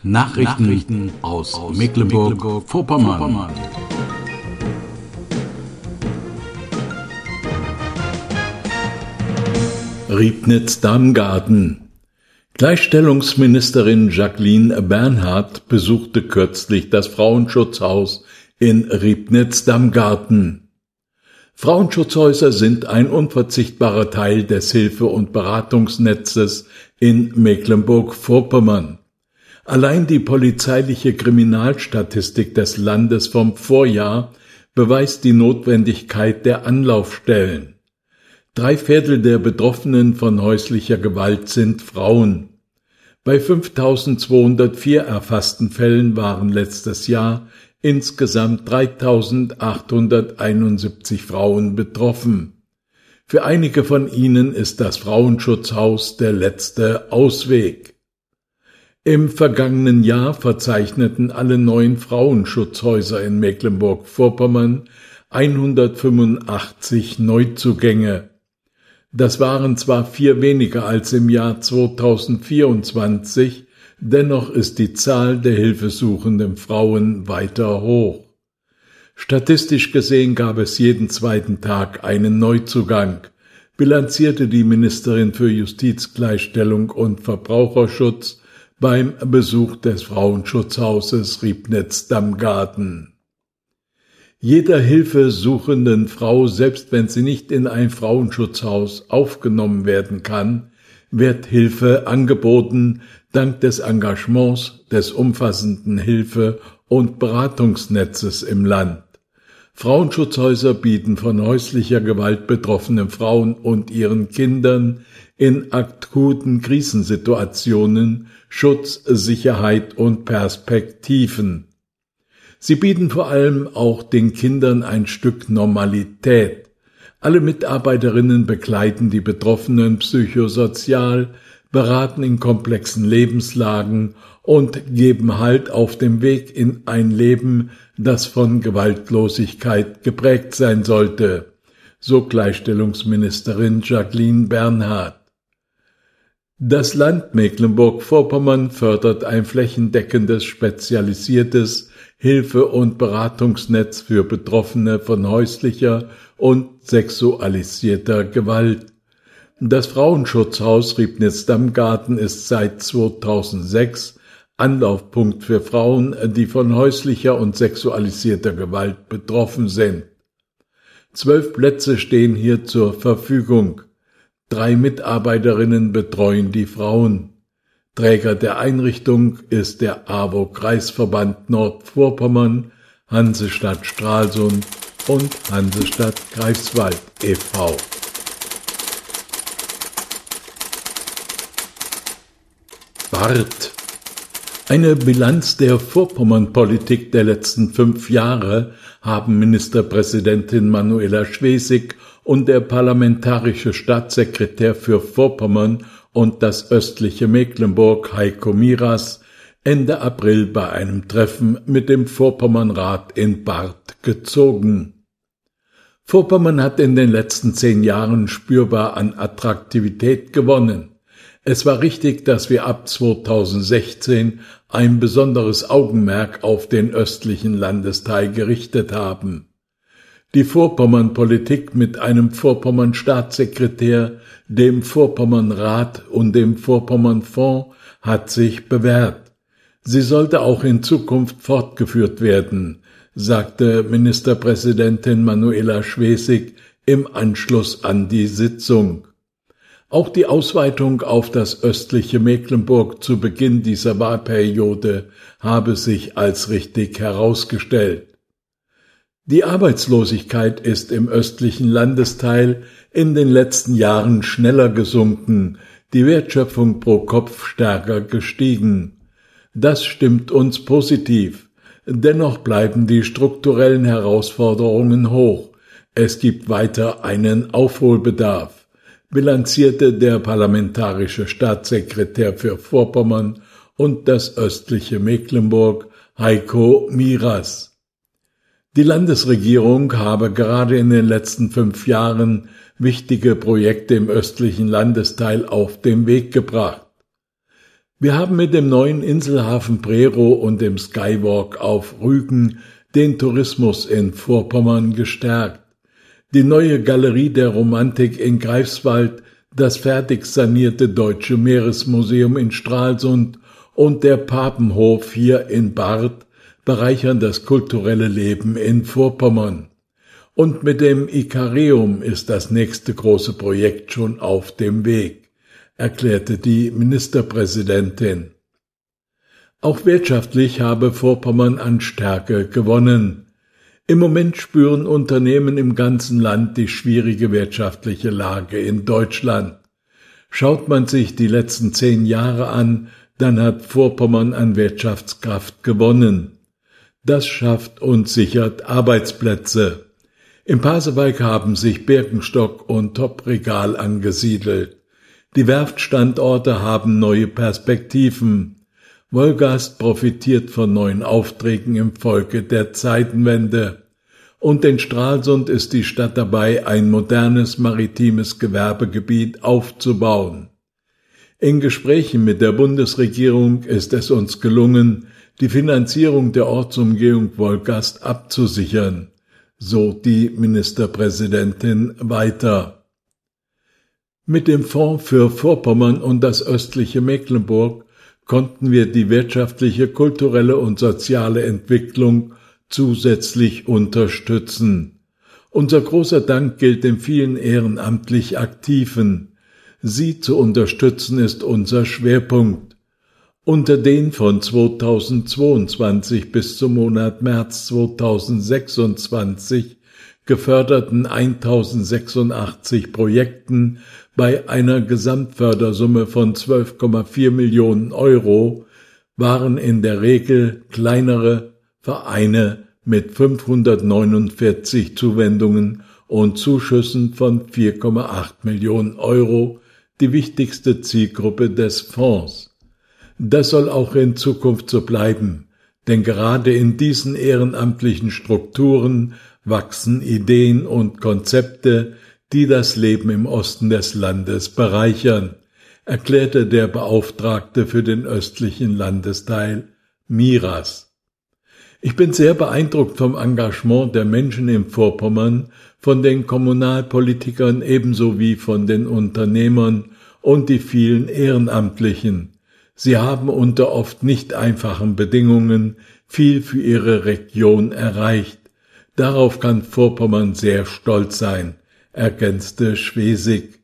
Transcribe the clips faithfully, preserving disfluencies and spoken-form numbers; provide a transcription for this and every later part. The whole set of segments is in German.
Nachrichten, Nachrichten aus, aus Mecklenburg-Vorpommern. Mecklenburg Riebnitz-Damgarten. Gleichstellungsministerin Jacqueline Bernhardt besuchte kürzlich das Frauenschutzhaus in Riebnitz-Damgarten. Frauenschutzhäuser sind ein unverzichtbarer Teil des Hilfe- und Beratungsnetzes in Mecklenburg-Vorpommern. Allein die polizeiliche Kriminalstatistik des Landes vom Vorjahr beweist die Notwendigkeit der Anlaufstellen. Drei Viertel der Betroffenen von häuslicher Gewalt sind Frauen. Bei fünftausendzweihundertvier erfassten Fällen waren letztes Jahr insgesamt dreitausendachthunderteinundsiebzig Frauen betroffen. Für einige von ihnen ist das Frauenschutzhaus der letzte Ausweg. Im vergangenen Jahr verzeichneten alle neun Frauenschutzhäuser in Mecklenburg-Vorpommern hundertfünfundachtzig Neuzugänge. Das waren zwar vier weniger als im Jahr zweitausendvierundzwanzig, dennoch ist die Zahl der hilfesuchenden Frauen weiter hoch. Statistisch gesehen gab es jeden zweiten Tag einen Neuzugang, bilanzierte die Ministerin für Justiz, Gleichstellung und Verbraucherschutz beim Besuch des Frauenschutzhauses Riebnitz-Damgarten. Jeder hilfesuchenden Frau, selbst wenn sie nicht in ein Frauenschutzhaus aufgenommen werden kann, wird Hilfe angeboten, dank des Engagements des umfassenden Hilfe- und Beratungsnetzes im Land. Frauenschutzhäuser bieten von häuslicher Gewalt betroffenen Frauen und ihren Kindern in akuten Krisensituationen Schutz, Sicherheit und Perspektiven. Sie bieten vor allem auch den Kindern ein Stück Normalität. Alle Mitarbeiterinnen begleiten die Betroffenen psychosozial, beraten in komplexen Lebenslagen und geben Halt auf dem Weg in ein Leben, das von Gewaltlosigkeit geprägt sein sollte, so Gleichstellungsministerin Jacqueline Bernhardt. Das Land Mecklenburg-Vorpommern fördert ein flächendeckendes, spezialisiertes Hilfe- und Beratungsnetz für Betroffene von häuslicher und sexualisierter Gewalt. Das Frauenschutzhaus Riebnitz-Damgarten ist seit zweitausendsechs Anlaufpunkt für Frauen, die von häuslicher und sexualisierter Gewalt betroffen sind. Zwölf Plätze stehen hier zur Verfügung. Drei Mitarbeiterinnen betreuen die Frauen. Träger der Einrichtung ist der A W O-Kreisverband Nordvorpommern, Hansestadt Stralsund und Hansestadt Greifswald e V Barth. Eine Bilanz der Vorpommernpolitik der letzten fünf Jahre haben Ministerpräsidentin Manuela Schwesig und der parlamentarische Staatssekretär für Vorpommern und das östliche Mecklenburg Heiko Miras Ende April bei einem Treffen mit dem Vorpommernrat in Barth gezogen. Vorpommern hat in den letzten zehn Jahren spürbar an Attraktivität gewonnen. Es war richtig, dass wir ab zweitausendsechzehn ein besonderes Augenmerk auf den östlichen Landesteil gerichtet haben. Die Vorpommernpolitik mit einem Vorpommern-Staatssekretär, dem Vorpommernrat und dem Vorpommernfonds hat sich bewährt. Sie sollte auch in Zukunft fortgeführt werden, sagte Ministerpräsidentin Manuela Schwesig im Anschluss an die Sitzung. Auch die Ausweitung auf das östliche Mecklenburg zu Beginn dieser Wahlperiode habe sich als richtig herausgestellt. Die Arbeitslosigkeit ist im östlichen Landesteil in den letzten Jahren schneller gesunken, die Wertschöpfung pro Kopf stärker gestiegen. Das stimmt uns positiv. Dennoch bleiben die strukturellen Herausforderungen hoch. Es gibt weiter einen Aufholbedarf, bilanzierte der parlamentarische Staatssekretär für Vorpommern und das östliche Mecklenburg Heiko Miras. Die Landesregierung habe gerade in den letzten fünf Jahren wichtige Projekte im östlichen Landesteil auf den Weg gebracht. Wir haben mit dem neuen Inselhafen Prerow und dem Skywalk auf Rügen den Tourismus in Vorpommern gestärkt. Die neue Galerie der Romantik in Greifswald, das fertig sanierte Deutsche Meeresmuseum in Stralsund und der Papenhof hier in Barth bereichern das kulturelle Leben in Vorpommern. Und mit dem Ikareum ist das nächste große Projekt schon auf dem Weg, erklärte die Ministerpräsidentin. Auch wirtschaftlich habe Vorpommern an Stärke gewonnen. Im Moment spüren Unternehmen im ganzen Land die schwierige wirtschaftliche Lage in Deutschland. Schaut man sich die letzten zehn Jahre an, dann hat Vorpommern an Wirtschaftskraft gewonnen. Das schafft und sichert Arbeitsplätze. Im Pasewalk haben sich Birkenstock und Top-Regal angesiedelt. Die Werftstandorte haben neue Perspektiven. Wolgast profitiert von neuen Aufträgen im Folge der Zeitenwende. Und in Stralsund ist die Stadt dabei, ein modernes maritimes Gewerbegebiet aufzubauen. In Gesprächen mit der Bundesregierung ist es uns gelungen, die Finanzierung der Ortsumgehung Wolgast abzusichern, so die Ministerpräsidentin weiter. Mit dem Fonds für Vorpommern und das östliche Mecklenburg konnten wir die wirtschaftliche, kulturelle und soziale Entwicklung zusätzlich unterstützen. Unser großer Dank gilt den vielen ehrenamtlich Aktiven. Sie zu unterstützen ist unser Schwerpunkt. Unter den von zweitausendzweiundzwanzig bis zum Monat März zweitausendsechsundzwanzig geförderten tausendsechsundachtzig Projekten bei einer Gesamtfördersumme von zwölf Komma vier Millionen Euro waren in der Regel kleinere Vereine mit fünfhundertneunundvierzig Zuwendungen und Zuschüssen von vier Komma acht Millionen Euro die wichtigste Zielgruppe des Fonds. Das soll auch in Zukunft so bleiben, denn gerade in diesen ehrenamtlichen Strukturen wachsen Ideen und Konzepte, die das Leben im Osten des Landes bereichern, erklärte der Beauftragte für den östlichen Landesteil Miras. Ich bin sehr beeindruckt vom Engagement der Menschen im Vorpommern, von den Kommunalpolitikern ebenso wie von den Unternehmern und die vielen Ehrenamtlichen. Sie haben unter oft nicht einfachen Bedingungen viel für ihre Region erreicht. Darauf kann Vorpommern sehr stolz sein, ergänzte Schwesig.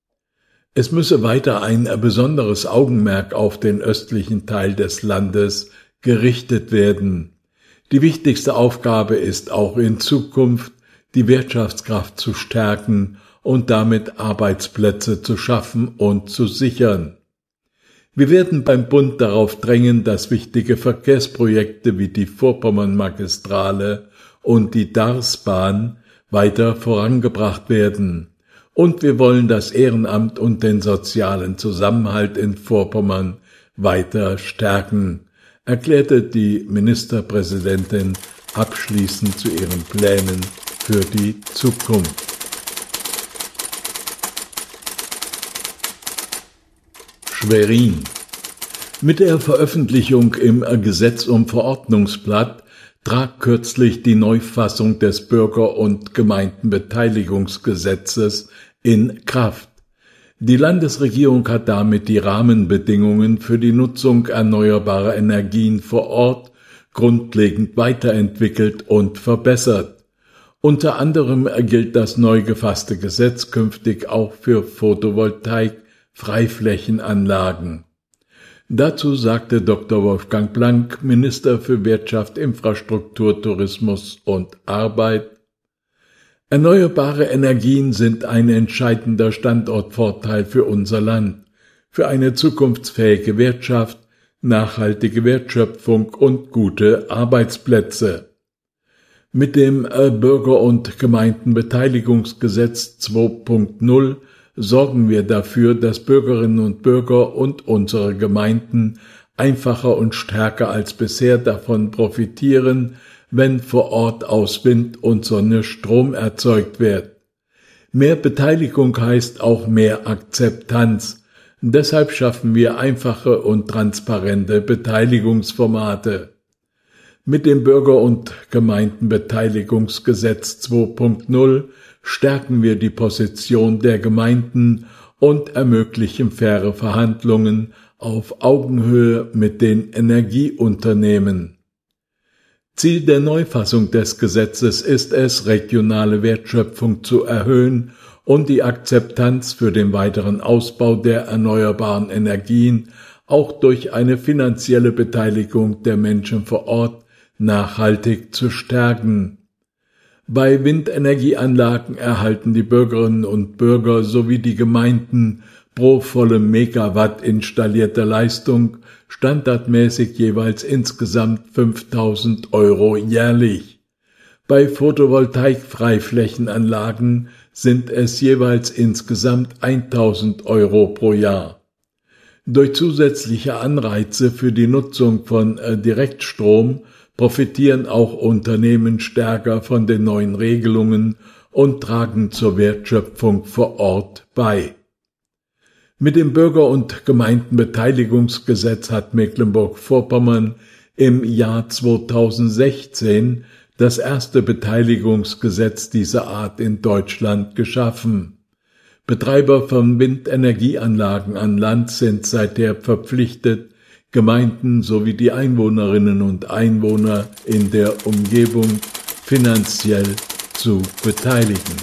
Es müsse weiter ein besonderes Augenmerk auf den östlichen Teil des Landes gerichtet werden. Die wichtigste Aufgabe ist auch in Zukunft, die Wirtschaftskraft zu stärken und damit Arbeitsplätze zu schaffen und zu sichern. Wir werden beim Bund darauf drängen, dass wichtige Verkehrsprojekte wie die Vorpommern-Magistrale und die Darßbahn weiter vorangebracht werden. Und wir wollen das Ehrenamt und den sozialen Zusammenhalt in Vorpommern weiter stärken, erklärte die Ministerpräsidentin abschließend zu ihren Plänen für die Zukunft. Schwerin. Mit der Veröffentlichung im Gesetz um Verordnungsblatt trat kürzlich die Neufassung des Bürger- und Gemeindenbeteiligungsgesetzes in Kraft. Die Landesregierung hat damit die Rahmenbedingungen für die Nutzung erneuerbarer Energien vor Ort grundlegend weiterentwickelt und verbessert. Unter anderem gilt das neu gefasste Gesetz künftig auch für Photovoltaik-Freiflächenanlagen. Dazu sagte Doktor Wolfgang Blank, Minister für Wirtschaft, Infrastruktur, Tourismus und Arbeit: Erneuerbare Energien sind ein entscheidender Standortvorteil für unser Land, für eine zukunftsfähige Wirtschaft, nachhaltige Wertschöpfung und gute Arbeitsplätze. Mit dem Bürger- und Gemeindenbeteiligungsgesetz zwei Punkt null sorgen wir dafür, dass Bürgerinnen und Bürger und unsere Gemeinden einfacher und stärker als bisher davon profitieren, wenn vor Ort aus Wind und Sonne Strom erzeugt wird. Mehr Beteiligung heißt auch mehr Akzeptanz. Deshalb schaffen wir einfache und transparente Beteiligungsformate. Mit dem Bürger- und Gemeindenbeteiligungsgesetz zwei Punkt null stärken wir die Position der Gemeinden und ermöglichen faire Verhandlungen auf Augenhöhe mit den Energieunternehmen. Ziel der Neufassung des Gesetzes ist es, regionale Wertschöpfung zu erhöhen und die Akzeptanz für den weiteren Ausbau der erneuerbaren Energien auch durch eine finanzielle Beteiligung der Menschen vor Ort nachhaltig zu stärken. Bei Windenergieanlagen erhalten die Bürgerinnen und Bürger sowie die Gemeinden pro volle Megawatt installierte Leistung standardmäßig jeweils insgesamt fünftausend Euro jährlich. Bei Photovoltaik-Freiflächenanlagen sind es jeweils insgesamt eintausend Euro pro Jahr. Durch zusätzliche Anreize für die Nutzung von äh, Direktstrom profitieren auch Unternehmen stärker von den neuen Regelungen und tragen zur Wertschöpfung vor Ort bei. Mit dem Bürger- und Gemeindenbeteiligungsgesetz hat Mecklenburg-Vorpommern im Jahr zweitausendsechzehn das erste Beteiligungsgesetz dieser Art in Deutschland geschaffen. Betreiber von Windenergieanlagen an Land sind seither verpflichtet, Gemeinden sowie die Einwohnerinnen und Einwohner in der Umgebung finanziell zu beteiligen.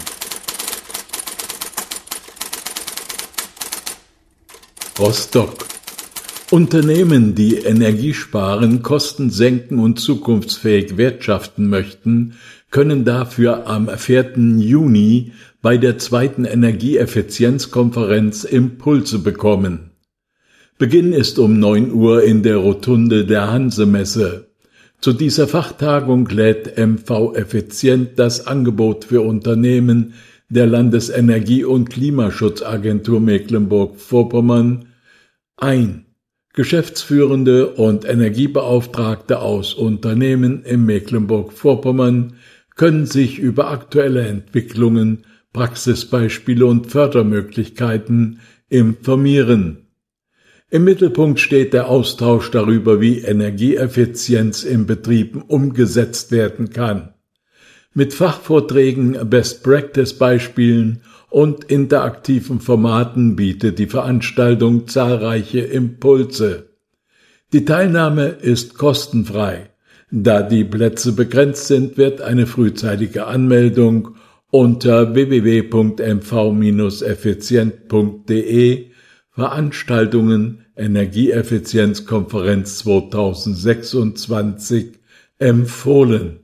Rostock. Unternehmen, die Energie sparen, Kosten senken und zukunftsfähig wirtschaften möchten, können dafür am vierten Juni bei der zweiten Energieeffizienzkonferenz Impulse bekommen. Beginn ist um neun Uhr in der Rotunde der Hanse-Messe. Zu dieser Fachtagung lädt M V Effizient das Angebot für Unternehmen der Landesenergie- und Klimaschutzagentur Mecklenburg-Vorpommern ein. Geschäftsführende und Energiebeauftragte aus Unternehmen in Mecklenburg-Vorpommern können sich über aktuelle Entwicklungen, Praxisbeispiele und Fördermöglichkeiten informieren. Im Mittelpunkt steht der Austausch darüber, wie Energieeffizienz in Betrieben umgesetzt werden kann. Mit Fachvorträgen, Best-Practice-Beispielen und interaktiven Formaten bietet die Veranstaltung zahlreiche Impulse. Die Teilnahme ist kostenfrei. Da die Plätze begrenzt sind, wird eine frühzeitige Anmeldung unter w w w punkt m v Bindestrich effizient punkt d e Veranstaltungen Energieeffizienzkonferenz zweitausendsechsundzwanzig empfohlen.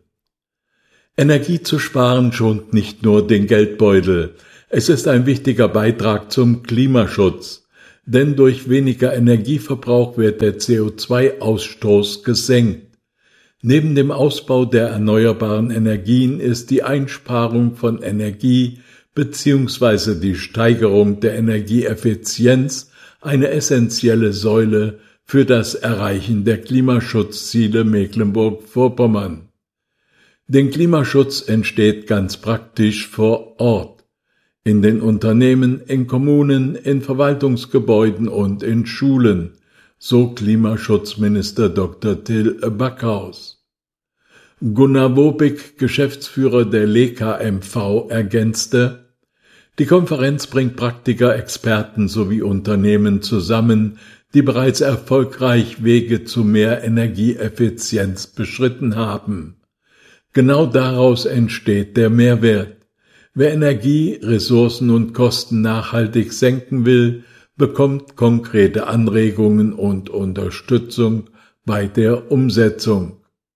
Energie zu sparen schont nicht nur den Geldbeutel, es ist ein wichtiger Beitrag zum Klimaschutz, denn durch weniger Energieverbrauch wird der C O zwei Ausstoß gesenkt. Neben dem Ausbau der erneuerbaren Energien ist die Einsparung von Energie bzw. die Steigerung der Energieeffizienz eine essentielle Säule für das Erreichen der Klimaschutzziele Mecklenburg-Vorpommern. Den Klimaschutz entsteht ganz praktisch vor Ort, in den Unternehmen, in Kommunen, in Verwaltungsgebäuden und in Schulen, so Klimaschutzminister Doktor Till Backhaus. Gunnar Wopik, Geschäftsführer der L E K M V, ergänzte: Die Konferenz bringt Praktiker, Experten sowie Unternehmen zusammen, die bereits erfolgreich Wege zu mehr Energieeffizienz beschritten haben. Genau daraus entsteht der Mehrwert. Wer Energie, Ressourcen und Kosten nachhaltig senken will, bekommt konkrete Anregungen und Unterstützung bei der Umsetzung.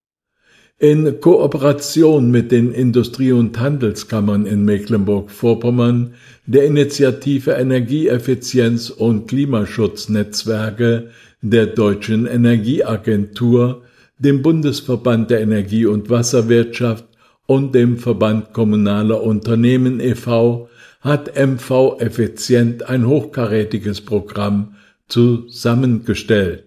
In Kooperation mit den Industrie- und Handelskammern in Mecklenburg-Vorpommern, der Initiative Energieeffizienz und Klimaschutznetzwerke, der Deutschen Energieagentur, dem Bundesverband der Energie- und Wasserwirtschaft und dem Verband Kommunaler Unternehmen e V hat M V Effizient ein hochkarätiges Programm zusammengestellt.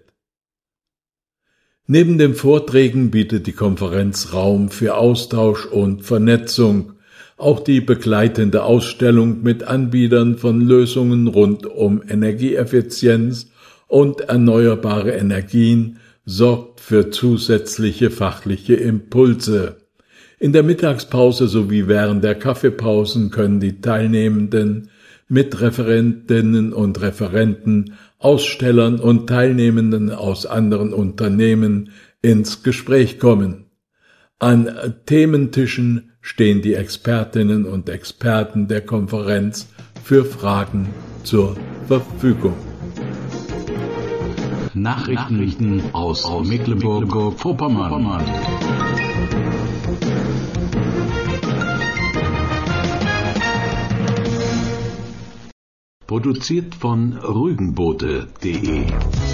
Neben den Vorträgen bietet die Konferenz Raum für Austausch und Vernetzung. Auch die begleitende Ausstellung mit Anbietern von Lösungen rund um Energieeffizienz und erneuerbare Energien sorgt für zusätzliche fachliche Impulse. In der Mittagspause sowie während der Kaffeepausen können die Teilnehmenden mit Referentinnen und Referenten, Ausstellern und Teilnehmenden aus anderen Unternehmen ins Gespräch kommen. An Thementischen stehen die Expertinnen und Experten der Konferenz für Fragen zur Verfügung. Nachrichten aus Mecklenburg-Vorpommern. Produziert von Rügenboote punkt de